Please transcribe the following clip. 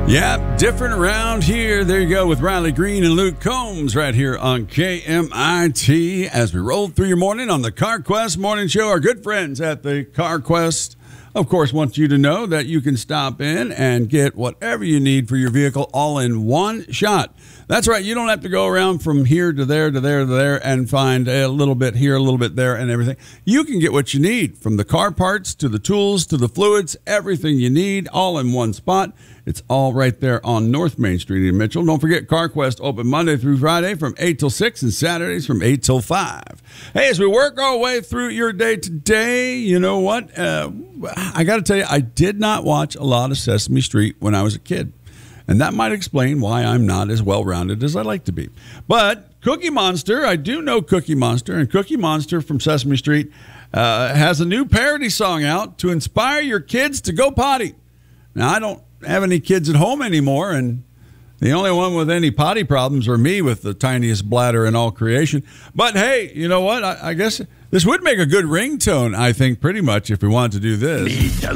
Yeah, different around here. There you go with Riley Green and Luke Combs right here on KMIT as we roll through your morning on the CarQuest Morning Show. Our good friends at the CarQuest, of course, want you to know that you can stop in and get whatever you need for your vehicle all in one shot. That's right. You don't have to go around from here to there to there to there and find a little bit here, a little bit there, and everything. You can get what you need, from the car parts to the tools to the fluids, everything you need all in one spot. It's all right there on North Main Street in Mitchell. Don't forget, CarQuest open Monday through Friday from 8 till 6 and Saturdays from 8 till 5. Hey, as we work our way through your day today, you know what? I got to tell you, I did not watch a lot of Sesame Street when I was a kid. And that might explain why I'm not as well-rounded as I like to be. But Cookie Monster, I do know Cookie Monster. And Cookie Monster from Sesame Street has a new parody song out to inspire your kids to go potty. Now, I don't have any kids at home anymore, and the only one with any potty problems are me with the tiniest bladder in all creation. But hey, you know what? I guess this would make a good ringtone, I think, pretty much, if we wanted to do this.